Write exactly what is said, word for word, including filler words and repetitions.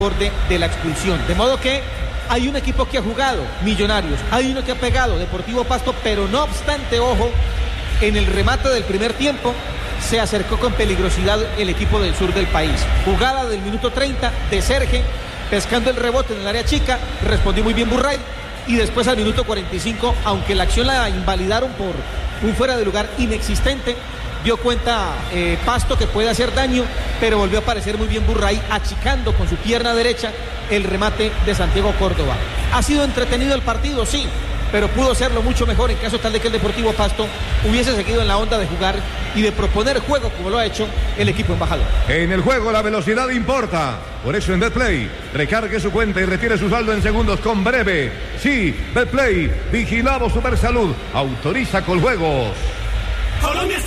borde de la expulsión. De modo que hay un equipo que ha jugado, Millonarios, hay uno que ha pegado, Deportivo Pasto, pero no obstante, ojo, en el remate del primer tiempo se acercó con peligrosidad el equipo del sur del país. Jugada del minuto treinta de Serge, pescando el rebote en el área chica, respondió muy bien Burray, y después al minuto cuarenta y cinco, aunque la acción la invalidaron por un fuera de lugar inexistente, dio cuenta eh, Pasto que puede hacer daño, pero volvió a aparecer muy bien Burray, achicando con su pierna derecha el remate de Santiago Córdoba. ¿Ha sido entretenido el partido? Sí, pero pudo serlo mucho mejor en caso tal de que el Deportivo Pasto hubiese seguido en la onda de jugar y de proponer juego como lo ha hecho el equipo embajador. En el juego la velocidad importa, por eso en Betplay recargue su cuenta y retire su saldo en segundos con Breve. Sí, Betplay, vigilado Supersalud, autoriza Coljuegos. Colombia